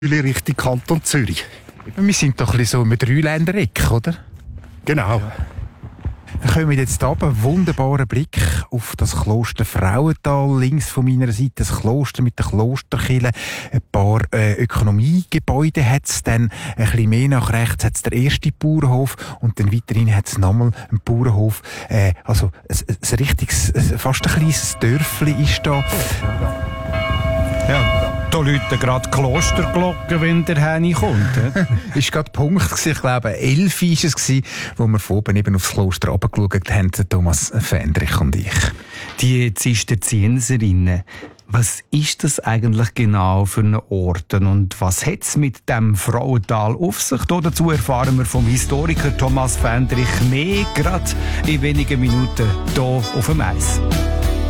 Richtung Kanton Zürich. Wir sind doch ein bisschen so mit Dreiländereck, oder? Genau. Wir kommen jetzt runter, einen wunderbaren Blick auf das Kloster Frauental. Links von meiner Seite das Kloster mit der Klosterkirche. Ein paar Ökonomiegebäude hat es. Dann ein bisschen mehr nach rechts hat es der erste Bauernhof. Und dann weiterhin hat es nochmal einen Bauernhof. Also ein richtiges, fast ein kleines Dörfli ist da. Ja. Da läuten gerade Klosterglocken, wenn der Häni kommt. Ist gerade Punkt gewesen. Ich glaube, 11 war es, wo wir von oben eben aufs Kloster runtergeschaut haben, Thomas Fendrich und ich. Die Zisterzienserinnen, was ist das eigentlich genau für ein Ort? Und was hat es mit dem Frauental auf sich? Dazu erfahren wir vom Historiker Thomas Fendrich mehr, gerade in wenigen Minuten hier auf dem Eis.